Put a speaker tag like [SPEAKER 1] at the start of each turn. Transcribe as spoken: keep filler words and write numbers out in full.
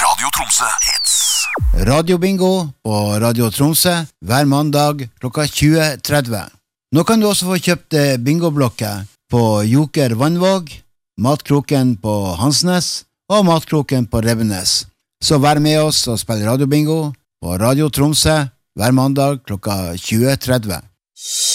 [SPEAKER 1] Radio Tromsø Hits.
[SPEAKER 2] Radio Bingo på Radio Tromsø hver mandag klokka tjue tretti. Nå kan du også få kjøpt bingoblokker på Joker Vannvåg, Matkroken på Hansnes og Matkroken på Revenes. Så vær med oss og spill Radio Bingo på Radio Tromsø hver mandag klokka tjue tretti.